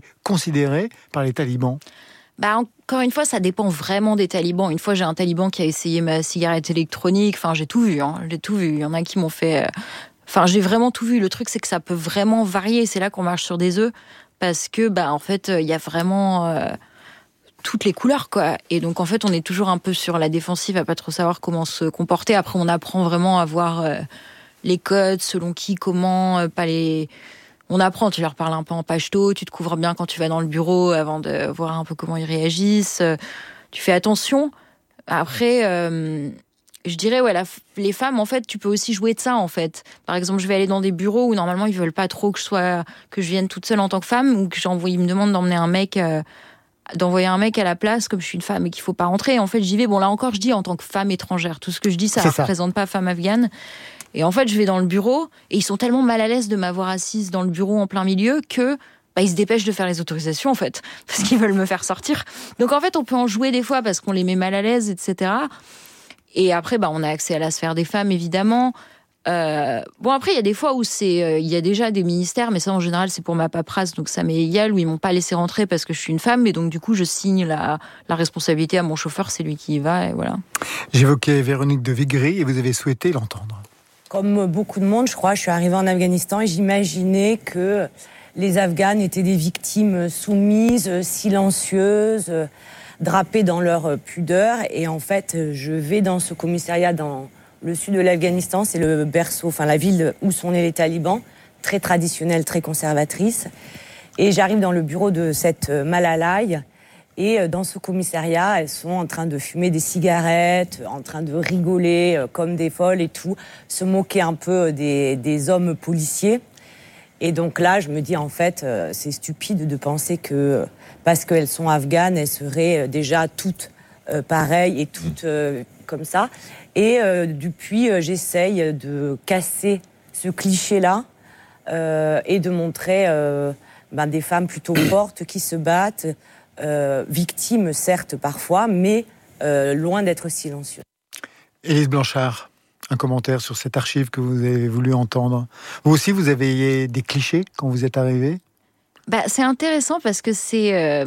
considéré par les talibans ? Encore une fois, ça dépend vraiment des talibans. Une fois, j'ai un taliban qui a essayé ma cigarette électronique. Enfin, j'ai tout vu. J'ai tout vu. Il y en a qui m'ont fait... j'ai vraiment tout vu. Le truc, c'est que ça peut vraiment varier. C'est là qu'on marche sur des œufs. Parce que, en fait, il y a vraiment toutes les couleurs, quoi. Et donc, en fait, on est toujours un peu sur la défensive, à pas trop savoir comment se comporter. Après, on apprend vraiment à voir les codes, selon qui, comment, pas les... On apprend, tu leur parles un peu en pachto, tu te couvres bien quand tu vas dans le bureau avant de voir un peu comment ils réagissent. Tu fais attention. Après, je dirais, les femmes, en fait, tu peux aussi jouer de ça, en fait. Par exemple, je vais aller dans des bureaux où normalement ils veulent pas trop que je vienne toute seule en tant que femme, ou que ils me demandent d'envoyer un mec à la place, comme je suis une femme et qu'il faut pas rentrer. En fait, j'y vais. Bon, là encore, je dis en tant que femme étrangère. Tout ce que je dis, ça ne représente pas femme afghane. Et en fait, je vais dans le bureau et ils sont tellement mal à l'aise de m'avoir assise dans le bureau en plein milieu que ils se dépêchent de faire les autorisations, en fait, parce qu'ils veulent me faire sortir. Donc, en fait, on peut en jouer des fois parce qu'on les met mal à l'aise, etc. Et après, on a accès à la sphère des femmes, évidemment. Après, il y a des fois où il y a déjà des ministères, mais ça, en général, c'est pour ma paperasse, donc ça m'est égal, où ils m'ont pas laissé rentrer parce que je suis une femme, et donc, du coup, je signe la responsabilité à mon chauffeur, c'est lui qui y va, et voilà. J'évoquais Véronique de Vigry, et vous avez souhaité l'entendre. Comme beaucoup de monde, je crois, je suis arrivée en Afghanistan et j'imaginais que les Afghanes étaient des victimes soumises, silencieuses, drapées dans leur pudeur. Et en fait, je vais dans ce commissariat dans le sud de l'Afghanistan, c'est le berceau, la ville où sont nés les talibans, très traditionnelle, très conservatrice. Et j'arrive dans le bureau de cette Malalaï. Et dans ce commissariat, elles sont en train de fumer des cigarettes, en train de rigoler comme des folles et tout, se moquer un peu des hommes policiers. Et donc là, je me dis, en fait, c'est stupide de penser que, parce qu'elles sont afghanes, elles seraient déjà toutes pareilles et toutes comme ça. Et depuis, j'essaye de casser ce cliché-là et de montrer des femmes plutôt fortes qui se battent, victimes certes parfois, mais loin d'être silencieuses. Élise Blanchard, un commentaire sur cette archive que vous avez voulu entendre. Vous aussi, vous avez des clichés quand vous êtes arrivée ? C'est intéressant parce que c'est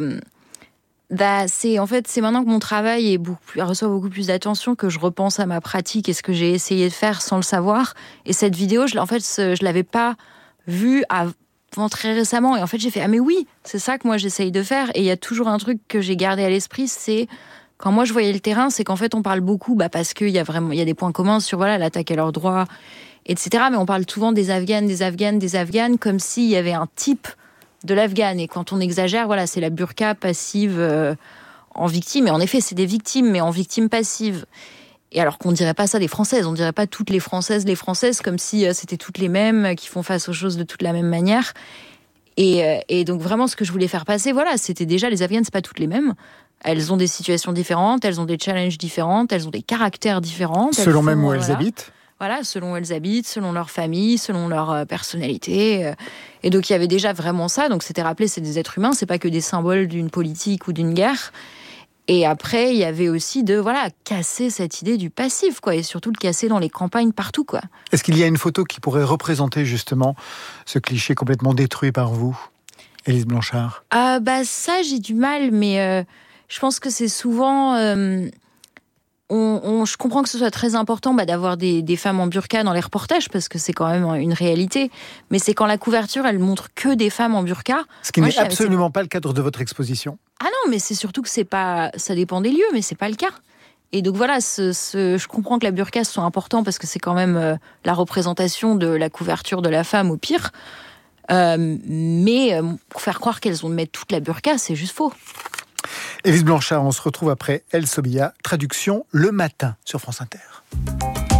maintenant que mon travail reçoit beaucoup plus d'attention que je repense à ma pratique et ce que j'ai essayé de faire sans le savoir. Et cette vidéo, je l'avais pas vue très récemment, et en fait j'ai fait mais oui, c'est ça que moi j'essaye de faire. Et il y a toujours un truc que j'ai gardé à l'esprit, c'est quand moi je voyais le terrain, c'est qu'en fait on parle beaucoup parce qu'il y a des points communs sur l'attaque à leurs droits, etc. Mais on parle souvent des Afghanes comme s'il y avait un type de l'Afghane, et quand on exagère, c'est la burqa passive en victime. Et en effet, c'est des victimes, mais en victime passive. Et alors qu'on dirait pas ça des Françaises, on dirait pas toutes les Françaises, comme si c'était toutes les mêmes, qui font face aux choses de toute la même manière. Et donc vraiment, ce que je voulais faire passer, c'était déjà, les Afghanes, c'est pas toutes les mêmes. Elles ont des situations différentes, elles ont des challenges différents, elles ont des caractères différents. Selon même où elles habitent. Selon où elles habitent, selon leur famille, selon leur personnalité. Et donc il y avait déjà vraiment ça. Donc c'était rappelé, c'est des êtres humains, c'est pas que des symboles d'une politique ou d'une guerre. Et après, il y avait aussi de casser cette idée du passif, et surtout le casser dans les campagnes partout, Est-ce qu'il y a une photo qui pourrait représenter justement ce cliché complètement détruit par vous, Élise Blanchard ? Ça, j'ai du mal, mais je pense que c'est souvent... je comprends que ce soit très important d'avoir des femmes en burqa dans les reportages, parce que c'est quand même une réalité. Mais c'est quand la couverture, elle montre que des femmes en burqa. Ce qui n'est absolument pas le cadre de votre exposition. Ah non, mais c'est surtout que c'est pas... Ça dépend des lieux, mais c'est pas le cas. Et donc je comprends que la burqa soit important, parce que c'est quand même la représentation de la couverture de la femme au pire. Mais faire croire qu'elles ont de mettre toute la burqa, c'est juste faux. Élise Blanchard, on se retrouve après El Sobia, traduction le matin sur France Inter.